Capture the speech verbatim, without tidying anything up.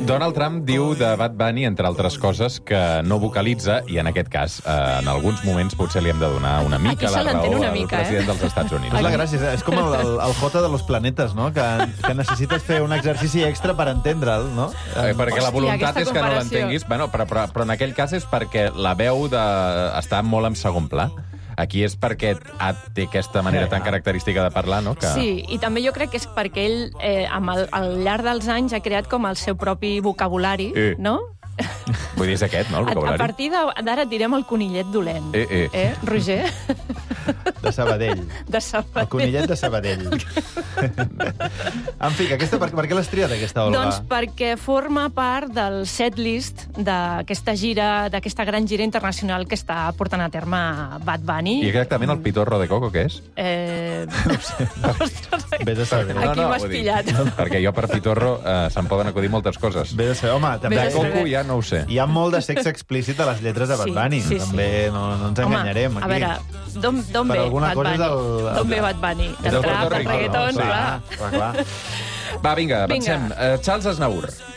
Donald Trump diu de Bad Bunny, entre altres coses, que no vocalitza, i en aquest cas, eh, en alguns moments potser li hem de donar una mica Aquí la se l'entén raó una al mica, president eh? dels Estats Units. És la gràcia, és com el, el, el Jota de los planetes, no? Que, que necessites fer un exercici extra per entendre'l, no? Eh, perquè la Hòstia, voluntat aquesta és que no comparació. l'entenguis, bueno, però, però, però en aquell cas és perquè la veu de... està molt en segon pla. Aquí és perquè ha, té aquesta manera tan característica de parlar, no? Que... Sí, i també jo crec que és perquè ell, eh, amb el, al llarg dels anys, ha creat com el seu propi vocabulari, Eh. no? Vull dir, és aquest, no, el A, a vocabulari? partir de- d'ara et direm el conillet dolent. Eh, eh. Eh, Roger? De Sabadell. De Sabadell. El conillet de Sabadell. En fi, que aquesta, per, per què l'has triat, aquesta, Olga? Doncs perquè forma part del setlist d'aquesta gira, d'aquesta gran gira internacional que està portant a terme Bad Bunny. I exactament el pitorro de coco, què és? Eh... Ostres, Vés a saber. Aquí m'has vull dir, pillat. Perquè jo per pitorro eh, se'n poden acudir moltes coses. Vés a saber. Home, també... Vés De a saber. coco ja no ho sé. Hi ha molt de sexe explícit a les lletres de Bad Sí, Bunny. sí, sí. També no, no ens enganyarem, Home, aquí. a veure, d'on d'on Per ve alguna Bad cosa és Bunny? el- D'on ve Bad Bunny? És Del del trap, Puerto del Rico, reggaeton, no? Sí. clar. Clar, clar. Va, vinga, Vinga. avancem. Eh, Charles Aznavour.